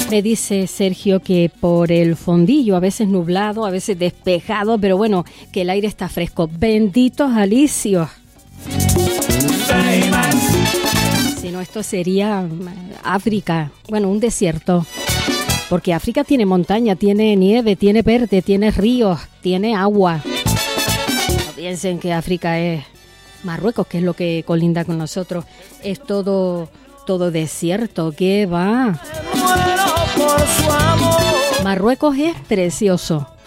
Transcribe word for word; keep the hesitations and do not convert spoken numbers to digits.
Me dice Sergio que por el fondillo, a veces nublado, a veces despejado, pero bueno, que el aire está fresco. Benditos alicios. Si no, esto sería África, bueno, un desierto. Porque África tiene montaña, tiene nieve, tiene verde, tiene ríos, tiene agua. No piensen que África es Marruecos, que es lo que colinda con nosotros. Es todo, todo desierto. ¿Qué va? Marruecos es precioso.